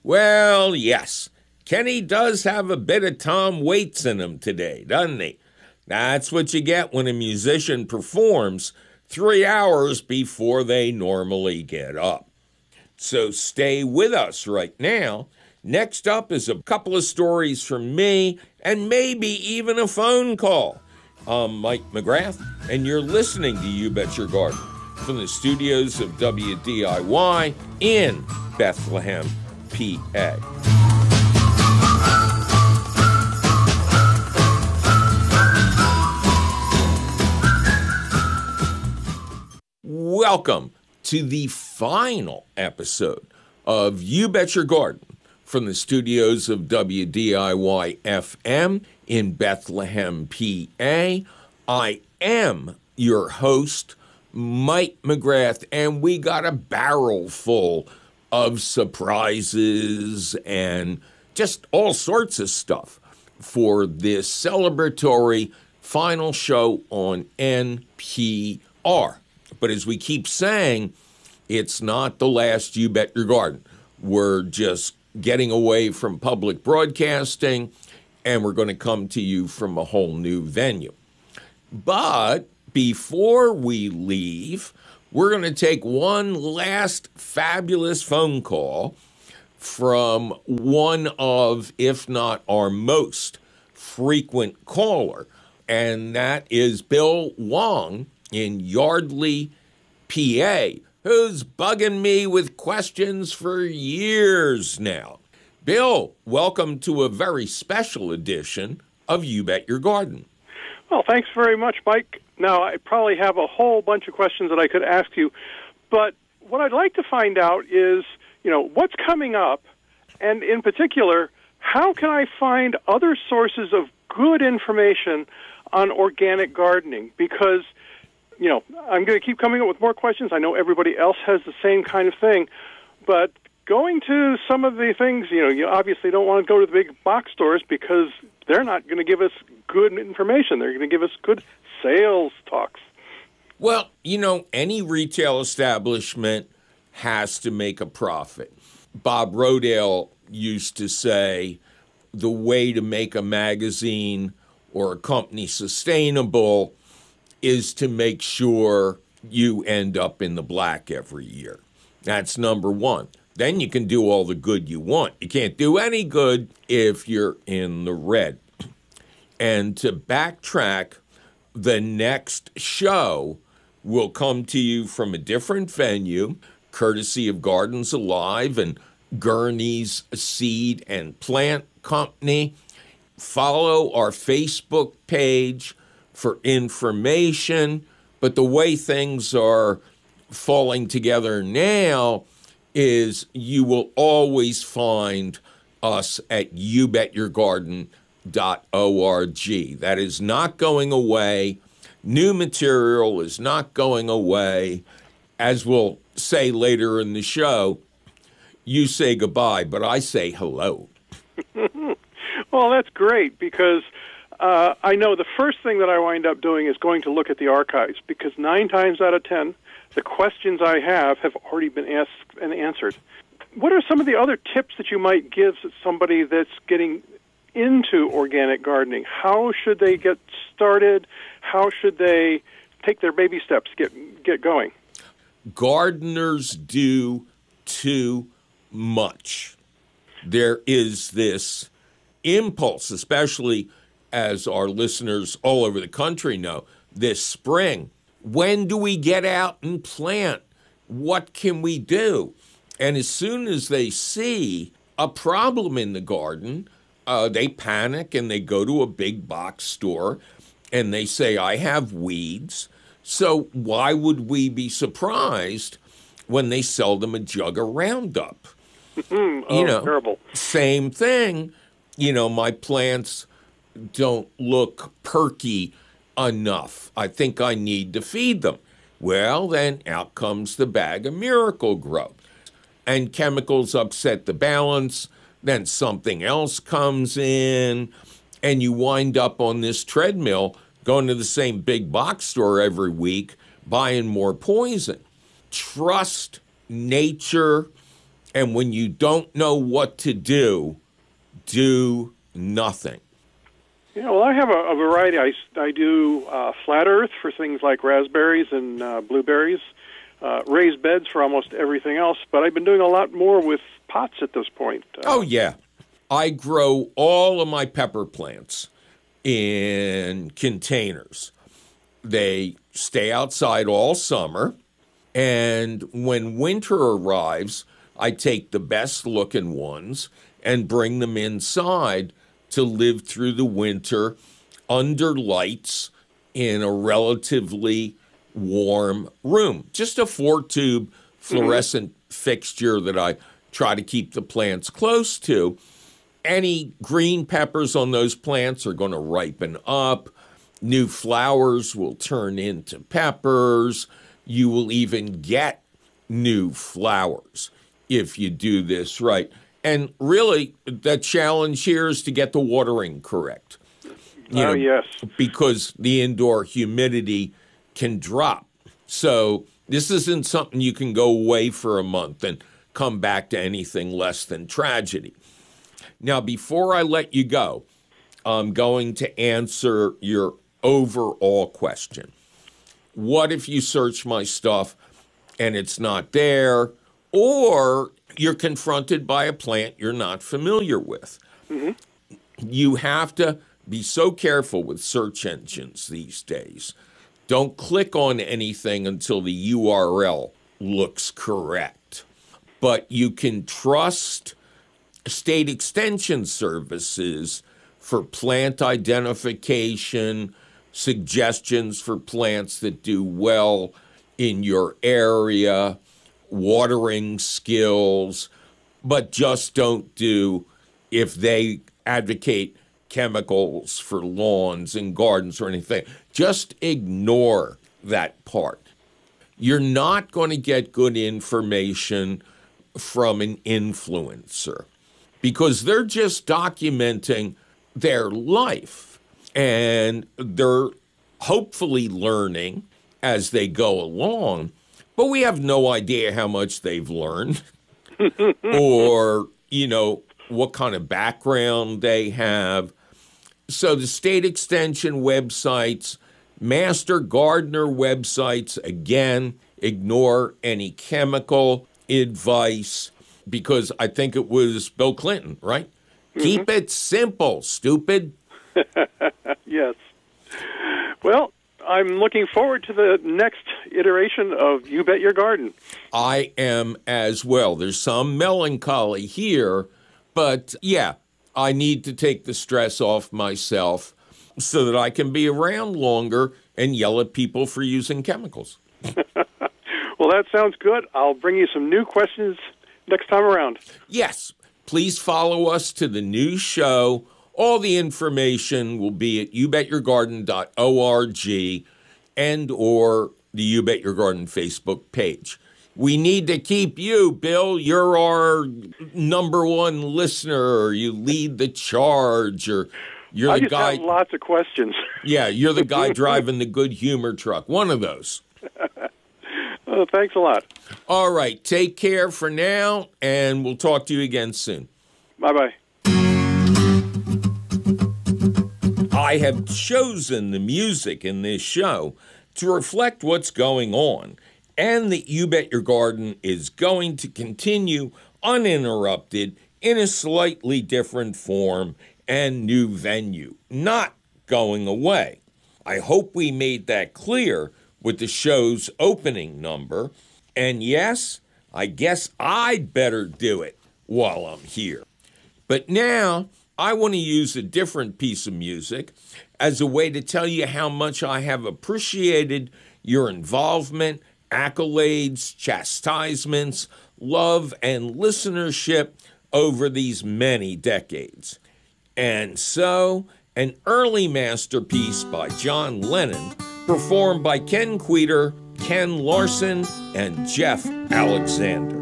Well, yes, Kenny does have a bit of Tom Waits in him today, doesn't he? That's what you get when a musician performs 3 hours before they normally get up. So stay with us right now. Next up is a couple of stories from me and maybe even a phone call. I'm Mike McGrath, and you're listening to You Bet Your Garden from the studios of WDIY in Bethlehem, PA. Welcome to the final episode of You Bet Your Garden from the studios of WDIY FM in Bethlehem, PA. I am your host, Mike McGrath, and we got a barrel full of surprises and just all sorts of stuff for this celebratory final show on NPR. But as we keep saying, it's not the last You Bet Your Garden. We're just getting away from public broadcasting, and we're going to come to you from a whole new venue. But before we leave, we're going to take one last fabulous phone call from one of, if not our most frequent caller, and that is Bill Wong in Yardley, PA, who's bugging me with questions for years now. Bill, welcome to a very special edition of You Bet Your Garden. Well, thanks very much, Mike. Now, I probably have a whole bunch of questions that I could ask you, but what I'd like to find out is, what's coming up, and in particular, how can I find other sources of good information on organic gardening? Because, I'm going to keep coming up with more questions. I know everybody else has the same kind of thing, but going to some of the things, you obviously don't want to go to the big box stores because they're not going to give us good information. They're going to give us good sales talks. Well, any retail establishment has to make a profit. Bob Rodale used to say the way to make a magazine or a company sustainable is to make sure you end up in the black every year. That's number one. Then you can do all the good you want. You can't do any good if you're in the red. And to backtrack, the next show will come to you from a different venue, courtesy of Gardens Alive and Gurney's Seed and Plant Company. Follow our Facebook page for information. But the way things are falling together now is you will always find us at youbetyourgarden.org. That is not going away. New material is not going away. As we'll say later in the show, you say goodbye, but I say hello. Well, that's great because I know the first thing that I wind up doing is going to look at the archives because 9 times out of 10, the questions I have already been asked and answered. What are some of the other tips that you might give somebody that's getting into organic gardening? How should they get started? How should they take their baby steps, get going? Gardeners do too much. There is this impulse, especially as our listeners all over the country know, this spring. When do we get out and plant? What can we do? And as soon as they see a problem in the garden, they panic and they go to a big box store and they say, I have weeds. So why would we be surprised when they sell them a jug of Roundup? Terrible. Same thing. My plants don't look perky enough. I think I need to feed them. Well, then out comes the bag of Miracle-Gro. And chemicals upset the balance. Then something else comes in. And you wind up on this treadmill going to the same big box store every week, buying more poison. Trust nature And when you don't know what to do nothing. Yeah, well, I have a variety. I do flat earth for things like raspberries and blueberries, raised beds for almost everything else, but I've been doing a lot more with pots at this point. Oh, yeah. I grow all of my pepper plants in containers. They stay outside all summer, and when winter arrives, I take the best looking ones and bring them inside to live through the winter under lights in a relatively warm room. Just a 4-tube fluorescent fixture that I try to keep the plants close to. Any green peppers on those plants are going to ripen up. New flowers will turn into peppers. You will even get new flowers if you do this right. And really, the challenge here is to get the watering correct. Yes. Because the indoor humidity can drop. So this isn't something you can go away for a month and come back to anything less than tragedy. Now, before I let you go, I'm going to answer your overall question. What if you search my stuff and it's not there, or you're confronted by a plant you're not familiar with? Mm-hmm. You have to be so careful with search engines these days. Don't click on anything until the URL looks correct. But you can trust state extension services for plant identification, suggestions for plants that do well in your area, watering skills, but just don't do if they advocate chemicals for lawns and gardens or anything. Just ignore that part. You're not going to get good information from an influencer because they're just documenting their life, and they're hopefully learning as they go along, but we have no idea how much they've learned or, what kind of background they have. So the state extension websites, master gardener websites, again, ignore any chemical advice because I think it was Bill Clinton, right? Mm-hmm. Keep it simple, stupid. Yes. Well, I'm looking forward to the next iteration of You Bet Your Garden. I am as well. There's some melancholy here, but yeah, I need to take the stress off myself so that I can be around longer and yell at people for using chemicals. Well, that sounds good. I'll bring you some new questions next time around. Yes. Please follow us to the new show. All the information will be at youbetyourgarden.org and or the You Bet Your Garden Facebook page. We need to keep you, Bill. You're our number one listener. You lead the charge. Or you're the guy. I just have lots of questions. Yeah, you're the guy driving the good humor truck. One of those. Oh, thanks a lot. All right. Take care for now, and we'll talk to you again soon. Bye-bye. I have chosen the music in this show to reflect what's going on, and that You Bet Your Garden is going to continue uninterrupted in a slightly different form and new venue, not going away. I hope we made that clear with the show's opening number, and yes, I guess I'd better do it while I'm here. But now, I want to use a different piece of music as a way to tell you how much I have appreciated your involvement, accolades, chastisements, love, and listenership over these many decades. And so, an early masterpiece by John Lennon, performed by Ken Queter, Ken Larson, and Jeff Alexander.